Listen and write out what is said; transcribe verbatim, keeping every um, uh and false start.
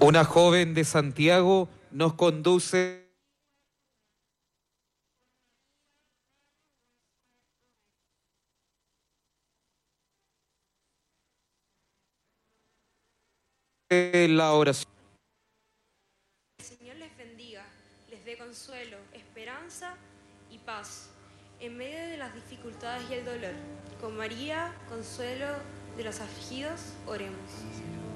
Una joven de Santiago nos conduce la oración. El Señor les bendiga, les dé consuelo, esperanza y paz en medio de las dificultades y el dolor. Con María, consuelo de los afligidos, oremos.